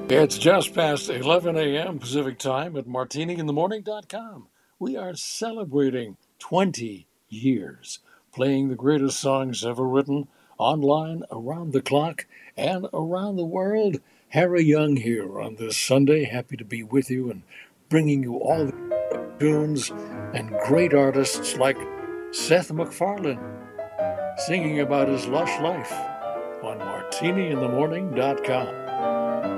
It's just past 11 a.m. Pacific time at martiniinthemorning.com. We are celebrating 20 years playing the greatest songs ever written online, around the clock, and around the world. Harry Young here on this Sunday. Happy to be with you and bringing you all the tunes and great artists like Seth MacFarlane singing about his lush life on martiniinthemorning.com.